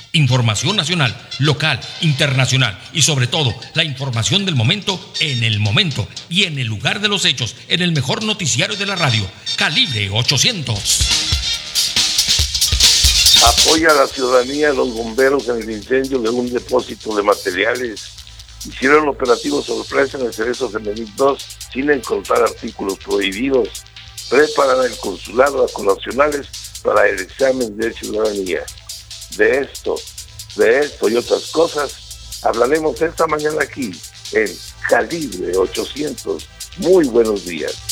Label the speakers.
Speaker 1: Información nacional, local, internacional y sobre todo la información del momento en el momento y en el lugar de los hechos en el mejor noticiario de la radio, Calibre 800.
Speaker 2: Apoya a la ciudadanía, los bomberos en el incendio de un depósito de materiales. Hicieron operativo sorpresa en el Cerezo Femenil 2 sin encontrar artículos prohibidos. Preparan el consulado a connacionales para el examen de ciudadanía. De esto y otras cosas hablaremos esta mañana aquí en Calibre 800. Muy buenos días.